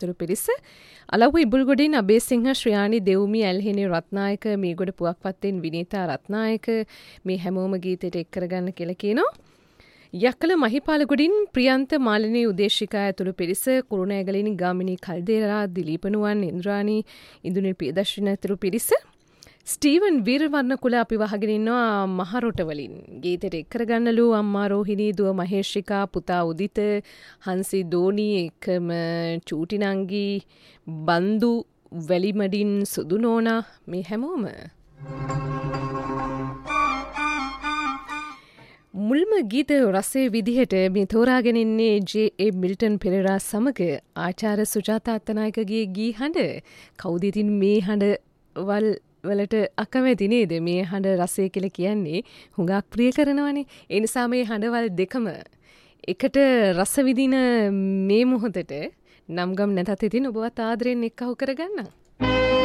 ඇතුළු පිරිස අලව්ව ඉබුල්ගොඩින් අබේසිංහ ශ්‍රියානි දෙව්මි ඇල්හිනි රත්නායක මීගොඩ පුවක්පත්තෙන් විනීතා රත්නායක මේ හැමෝම ගීතයට එක් කරගන්න කියලා කියනවා. යක්කල මහිපාලගොඩින් ප්‍රියන්ත මාලිනී උදේශිකා ඇතුළු පිරිස කුරුණෑගලින් ගාමිණී කල්දේරා දිලීපනුවන් ඉන්ද්‍රාණී ඉන්දුනිල් පියදර්ශන ඇතුළු පිරිස ස්ටීවන් වීරවර්ණ කුල අපි වහගෙන ඉන්නවා මහරොටවලින් ගීතයට එක් කරගන්නලු අම්මා රෝහිණී දුව මහේෂිකා පුතා උදිත හංසි දෝනී එකම චූටි නංගි බන්දු වැලිමඩින් සුදු නෝනා මේ හැමෝම මුල්ම ගීත රසයේ විදිහට මේ තෝරාගෙන ඉන්නේ ජේ.ඒ. මිල්ටන් පෙරේරා සමග ආචාර්ය සුජාතා අත්තනායකගේ ගී හඬ කවුද ඉතින් මේ හඬ වලට අකමැති නේද මේ හඬ රසය කියලා කියන්නේ හුඟක් ප්‍රිය කරනවනේ ඒ නිසා මේ හඬවල් දෙකම එකට රස විඳින මේ මොහොතට නම් ගම් නැතත් ඉතින් ඔබවත් ආදරෙන් එක්කහු කරගන්න